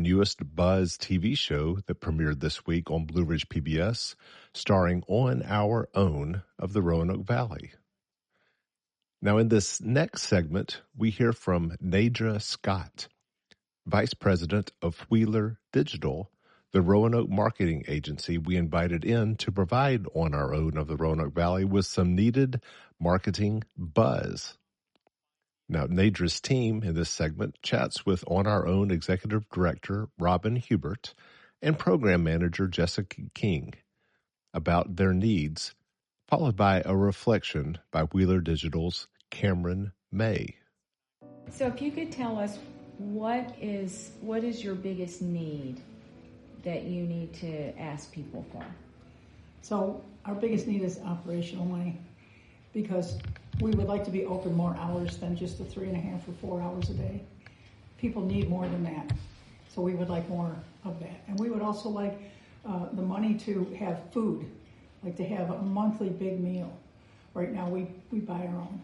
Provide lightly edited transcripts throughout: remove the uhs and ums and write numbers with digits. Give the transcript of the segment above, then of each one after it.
newest Buzz TV show that premiered this week on Blue Ridge PBS, starring On Our Own of the Roanoke Valley. Now, in this next segment, we hear from Nadra Scott, Vice President of Wheeler Digital, the Roanoke marketing agency we invited in to provide On Our Own of the Roanoke Valley with some needed marketing buzz. Now, Nadra's team in this segment chats with On Our Own Executive Director Robin Hubert and Program Manager Jessica King about their needs, followed by a reflection by Wheeler Digital's Cameron May. So if you could tell us what is your biggest need that you need to ask people for? So our biggest need is operational money, because we would like to be open more hours than just the 3.5 or 4 hours a day. People need more than that. So we would like more of that. And we would also like the money to have food, like to have a monthly big meal. Right now we buy our own.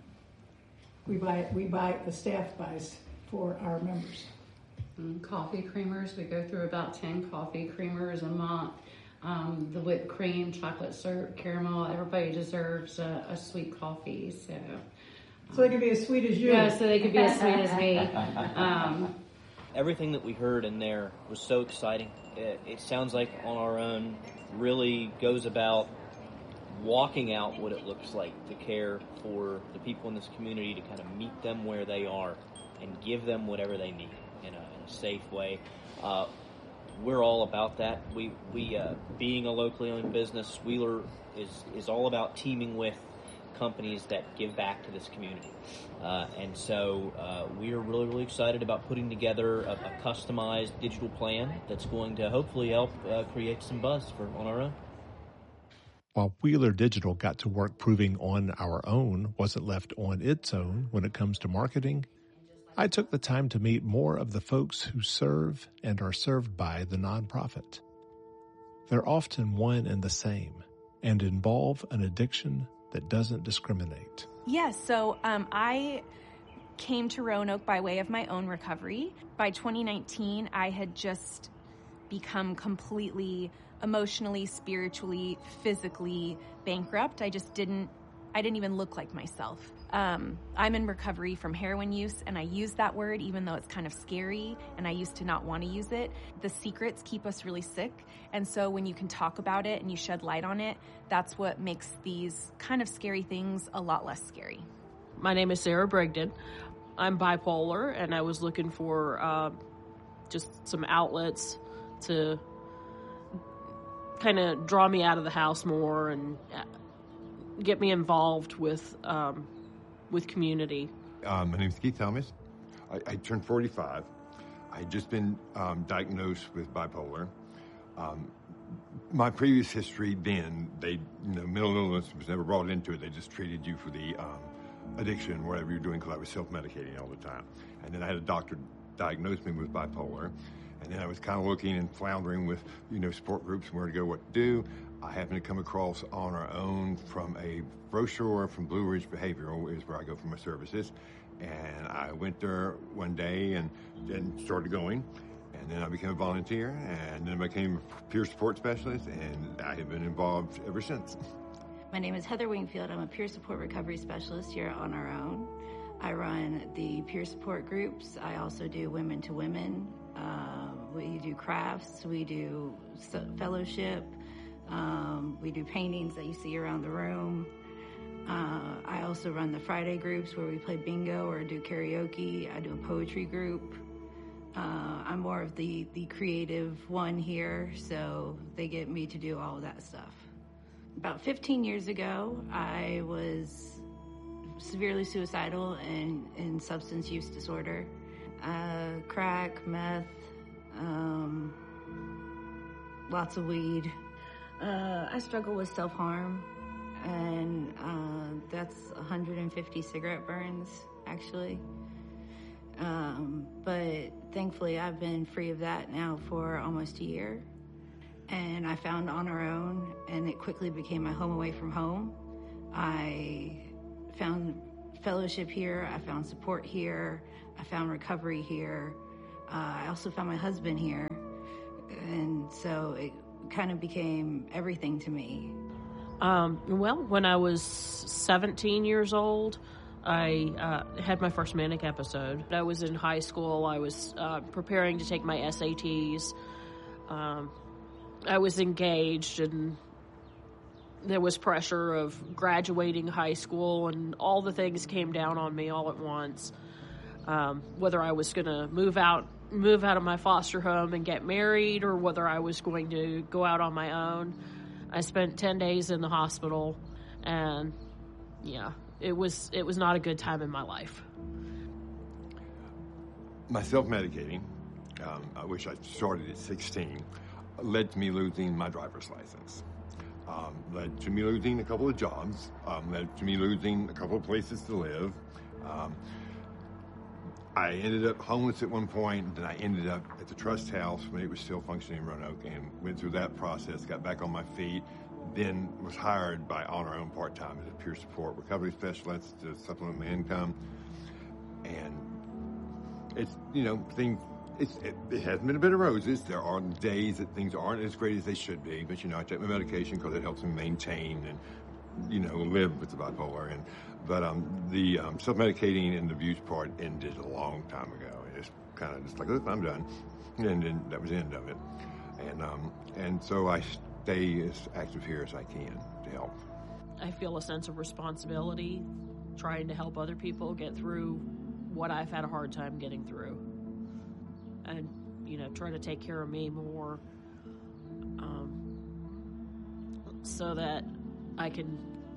The staff buys for our members. Coffee creamers, we go through about 10 coffee creamers a month. The whipped cream, chocolate syrup, caramel, everybody deserves a sweet coffee. So they can be as sweet as you. Yeah, so they could be as sweet as me. Everything that we heard in there was so exciting. It sounds like On Our Own really goes about walking out what it looks like to care for the people in this community, to kind of meet them where they are and give them whatever they need in a safe way. We're all about that. We being a locally owned business, Wheeler is all about teaming with companies that give back to this community. And so we are really, really excited about putting together a customized digital plan that's going to hopefully help create some buzz for On Our Own. While Wheeler Digital got to work proving On Our Own wasn't left on its own when it comes to marketing, I took the time to meet more of the folks who serve and are served by the nonprofit. They're often one and the same and involve an addiction that doesn't discriminate. Yes, so I came to Roanoke by way of my own recovery. By 2019, I had just become completely emotionally, spiritually, physically bankrupt. I didn't even look like myself. I'm in recovery from heroin use, and I use that word even though it's kind of scary, and I used to not want to use it. The secrets keep us really sick, and so when you can talk about it and you shed light on it, that's what makes these kind of scary things a lot less scary. My name is Sarah Brigden. I'm bipolar, and I was looking for just some outlets to kind of draw me out of the house more and get me involved with community. My name is Keith Thomas. I turned 45. I had just been diagnosed with bipolar. My previous history then, mental illness was never brought into it. They just treated you for the addiction, whatever you're doing, because I was self-medicating all the time. And then I had a doctor diagnose me with bipolar. And then I was kind of looking and floundering with, support groups and where to go, what to do. I happened to come across On Our Own from a brochure from Blue Ridge Behavioral, is where I go for my services. And I went there one day and started going. And then I became a volunteer, and then I became a peer support specialist, and I have been involved ever since. My name is Heather Wingfield. I'm a peer support recovery specialist here at On Our Own. I run the peer support groups. I also do women to women. We do crafts. We do fellowship. We do paintings that you see around the room. I also run the Friday groups where we play bingo or do karaoke. I do a poetry group. I'm more of the creative one here, so they get me to do all of that stuff. About 15 years ago, I was severely suicidal and in substance use disorder. Crack, meth, lots of weed. I struggle with self-harm, and that's 150 cigarette burns, actually. But thankfully, I've been free of that now for almost a year. And I found On Our Own, and it quickly became my home away from home. I found fellowship here. I found support here. I found recovery here. I also found my husband here. And so it kind of became everything to me. Well, when I was 17 years old, I had my first manic episode. I was in high school. I was preparing to take my SATs. I was engaged, and there was pressure of graduating high school, and all the things came down on me all at once. Whether I was going to move out of my foster home and get married, or whether I was going to go out on my own. I spent 10 days in the hospital, and yeah, it was not a good time in my life. My self-medicating, I wish I started at 16, led to me losing my driver's license. Led to me losing a couple of jobs, led to me losing a couple of places to live. I ended up homeless at one point, then I ended up at the Trust House when it was still functioning in Roanoke, and went through that process, got back on my feet, then was hired by On Our Own part-time as a peer support recovery specialist to supplement my income. And it's, it hasn't been a bed of roses. There are days that things aren't as great as they should be, but, I take my medication because it helps me maintain and, live with the bipolar. But the self-medicating and the abuse part ended a long time ago. It's kind of just like, look, I'm done. And then that was the end of it. And so I stay as active here as I can to help. I feel a sense of responsibility trying to help other people get through what I've had a hard time getting through. And, try to take care of me more so that I can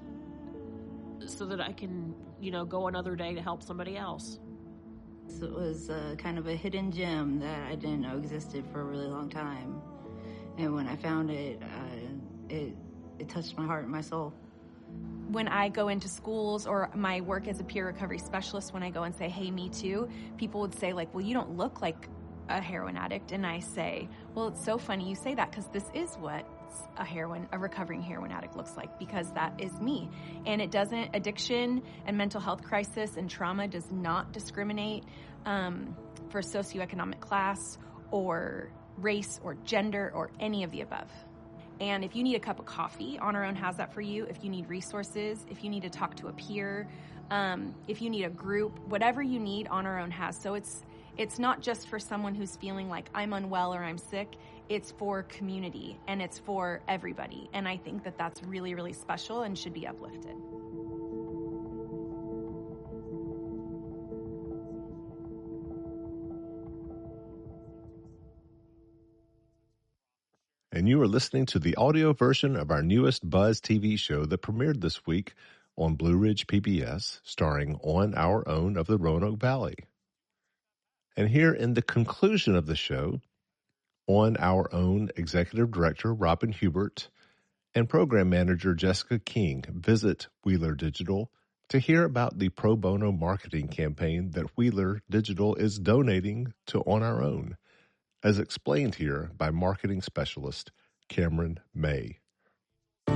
go another day to help somebody else. So it was kind of a hidden gem that I didn't know existed for a really long time. And when I found it, it touched my heart and my soul. When I go into schools or my work as a peer recovery specialist, when I go and say, hey, me too, people would say, like, well, you don't look like a heroin addict. And I say, well, it's so funny you say that, because this is what a recovering heroin addict looks like, because that is me. And addiction and mental health crisis and trauma does not discriminate for socioeconomic class or race or gender or any of the above. And if you need a cup of coffee, On Our Own has that for you. If you need resources, if you need to talk to a peer, if you need a group, whatever you need, On Our Own has. So it's not just for someone who's feeling like I'm unwell or I'm sick. It's for community, and it's for everybody. And I think that that's really, really special and should be uplifted. And you are listening to the audio version of our newest Buzz TV show that premiered this week on Blue Ridge PBS, starring On Our Own of the Roanoke Valley. And here in the conclusion of the show, On Our Own Executive Director Robin Hubert and Program Manager Jessica King visit Wheeler Digital to hear about the pro bono marketing campaign that Wheeler Digital is donating to On Our Own, as explained here by marketing specialist Cameron May.